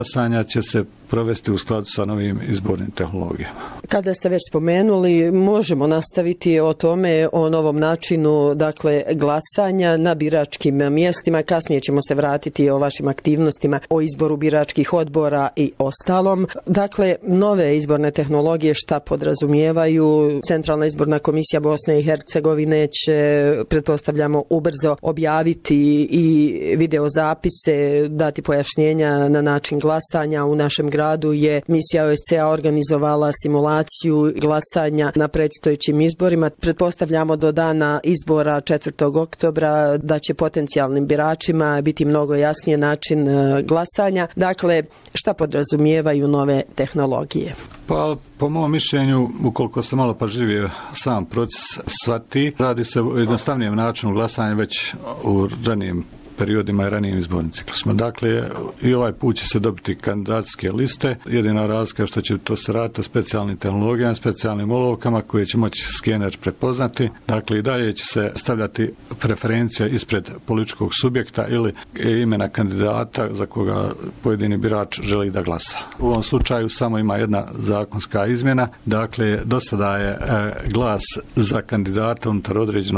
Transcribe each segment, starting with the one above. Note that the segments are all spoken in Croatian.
Glasanja će se provesti u skladu sa novim izbornim tehnologijama. Kada ste već spomenuli, možemo nastaviti o tome, o novom načinu, dakle, glasanja na biračkim mjestima. Kasnije ćemo se vratiti o vašim aktivnostima, o izboru biračkih odbora i ostalom. Dakle, nove izborne tehnologije šta podrazumijevaju? Centralna izborna komisija Bosne i Hercegovine će, pretpostavljamo, ubrzo objaviti i videozapise, dati pojašnjenja na način glasanja. U našem gradu je misija OSCE organizovala simulaciju glasanja na predstojećim izborima. Pretpostavljamo do dana izbora 4. oktobra da će potencijalnim biračima biti mnogo jasnije način glasanja. Dakle, šta podrazumijevaju nove tehnologije? Pa, po mom mišljenju, ukoliko se malo pažljivije sam proces shvati, radi se o jednostavnijem načinu glasanja već u ranijim periodima i ranijim izbornim ciklusima. Dakle, i ovaj put će se dobiti kandidacijske liste. Jedina razlika je što će to se raditi o specijalnim tehnologijama, specijalnim olovkama koje će moći skener prepoznati. Dakle, i dalje će se stavljati preferencija ispred političkog subjekta ili imena kandidata za koga pojedini birač želi da glasa. U ovom slučaju samo ima jedna zakonska izmjena. Dakle, do sada je glas za kandidata unutar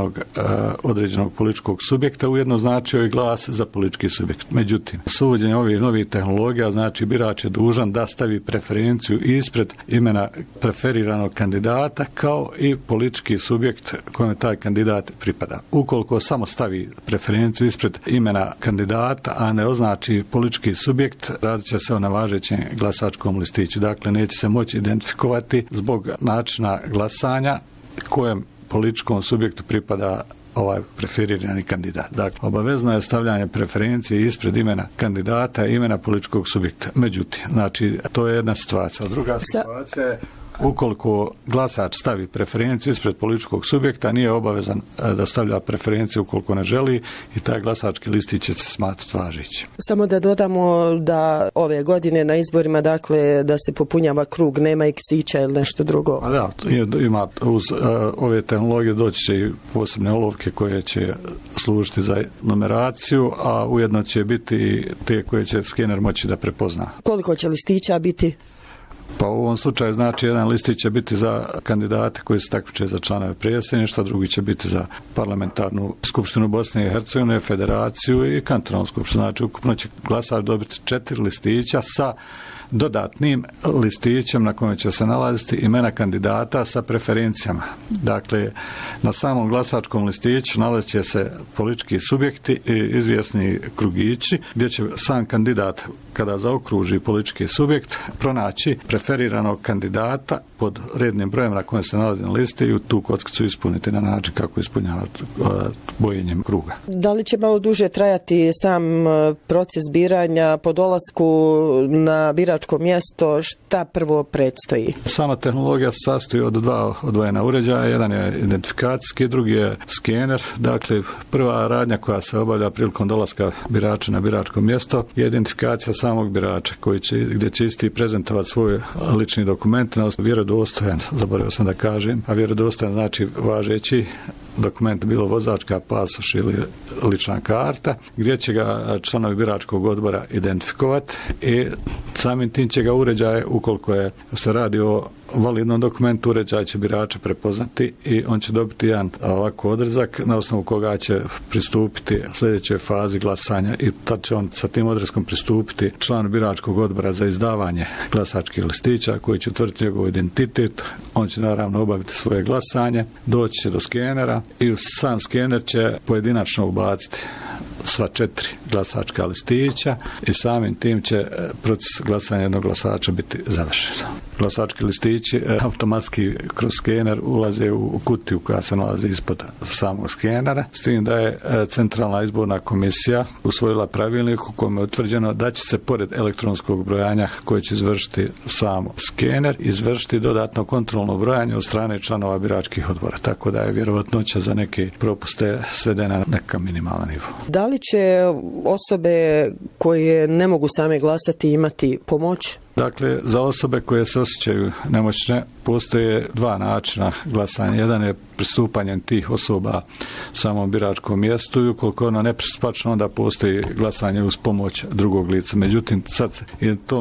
određenog političkog subjekta ujedno značio i glas za politički subjekt. Međutim, s uvođenjem ovih novih tehnologija, znači birač je dužan da stavi preferenciju ispred imena preferiranog kandidata kao i politički subjekt kome taj kandidat pripada. Ukoliko samo stavi preferenciju ispred imena kandidata, a ne označi politički subjekt, radit će se o nevažećem glasačkom listiću. Dakle, neće se moći identifikovati zbog načina glasanja kojem političkom subjektu pripada ovaj preferirani kandidat. Dakle, obavezno je stavljanje preferencije ispred imena kandidata i imena političkog subjekta. Međutim, znači, to je jedna situacija. Druga situacija je ukoliko glasač stavi preferenciju ispred političkog subjekta, nije obavezan da stavlja preferenciju ukoliko ne želi i taj glasački listić će se smatrati važeći. Samo da dodamo da ove godine na izborima, dakle, da se popunjava krug, nema iksića ili nešto drugo. A da, ima uz ove tehnologije doći će i posebne olovke koje će služiti za numeraciju, a ujedno će biti te koje će skener moći da prepozna. Koliko će listića biti? Pa u ovom slučaju znači jedan listić će biti za kandidate koji se takmiče za članove predsjedništva, drugi će biti za parlamentarnu skupštinu Bosne i Hercegovine, federaciju i kantonalnu skupštinu. Znači ukupno će glasač dobiti 4 listića sa dodatnim listićem na kojem će se nalaziti imena kandidata sa preferencijama. Dakle, na samom glasačkom listiću nalazit će se politički subjekti i izvjesni krugići gdje će sam kandidat, kada zaokruži politički subjekt, pronaći preferiranog kandidata pod rednim brojem na kojem se nalazi na listi i tu kockicu ispuniti na način kako ispunjavati bojenjem kruga. Da li će malo duže trajati sam proces biranja po dolasku na biračko mjesto? Šta prvo predstoji? Sama tehnologija se sastoji od 2 odvojena uređaja. Jedan je identifikacijski, drugi je skener. Dakle, prva radnja koja se obavlja prilikom dolaska birača na biračko mjesto je identifikacija samog birača gdje će isti prezentovati svoj lični dokument na vjerodostojan, zaboravio sam da kažem, a vjerodostojan znači važeći dokument, bilo vozačka, pasoš ili lična karta, gdje će ga članovi biračkog odbora identifikovati i samim tim će ga uređaj, ukoliko se radi o validnom dokumentu, uređaj će birača prepoznati i on će dobiti jedan ovako odrezak na osnovu koga će pristupiti sljedećoj fazi glasanja i tad će on sa tim odrezkom pristupiti članu biračkog odbora za izdavanje glasačkih listića koji će utvrditi njegov identitet. On će naravno obaviti svoje glasanje, doći će do skenera i u sam skener će pojedinačno ubaciti sva 4 glasačka listića i samim tim će proces glasanja jednog glasača biti završen. Glasački listići automatski kroz skener ulaze u kutiju koja se nalazi ispod samog skenera, s tim da je Centralna izborna komisija usvojila pravilnik u kojem je utvrđeno da će se pored elektronskog brojanja koje će izvršiti sam skener, izvršiti dodatno kontrolno brojanje od strane članova biračkih odbora, tako da je vjerovatnoća za neke propuste svedena na neka minimalna nivo. Da li će osobe koje ne mogu same glasati imati pomoć? Dakle, za osobe koje se osjećaju nemoćne postoje 2 načina glasanja. Jedan je pristupanjem tih osoba samom biračkom mjestu i ukoliko ono nepristupačno, onda postoji glasanje uz pomoć drugog lica. Međutim, sad je to